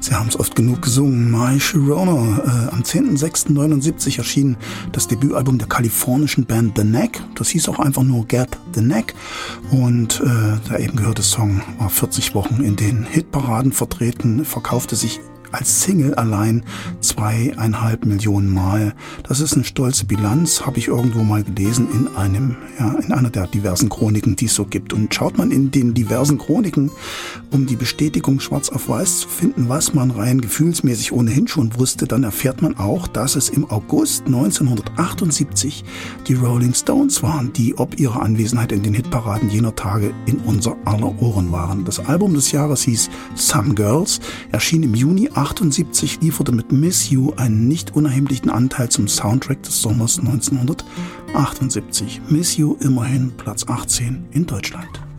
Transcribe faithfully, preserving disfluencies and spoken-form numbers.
Sie haben es oft genug gesungen. My Sharona. Äh, am zehnten sechsten neunundsiebzig erschien das Debütalbum der kalifornischen Band The Knack. Das hieß auch einfach nur Get the Knack. Und äh, der eben gehörte Song war vierzig Wochen in den Hitparaden vertreten, verkaufte sich als Single allein zweieinhalb Millionen Mal. Das ist eine stolze Bilanz, habe ich irgendwo mal gelesen in einem, ja, in einer der diversen Chroniken, die es so gibt. Und schaut man in den diversen Chroniken, um die Bestätigung schwarz auf weiß zu finden, was man rein gefühlsmäßig ohnehin schon wusste, dann erfährt man auch, dass es im August neunzehnhundertachtundsiebzig die Rolling Stones waren, die ob ihrer Anwesenheit in den Hitparaden jener Tage in unser aller Ohren waren. Das Album des Jahres hieß Some Girls, erschien im Juni achtundsiebzig, lieferte mit Miss You einen nicht unerheblichen Anteil zum Soundtrack des Sommers neunzehnhundertachtundsiebzig. Miss You immerhin Platz achtzehn in Deutschland.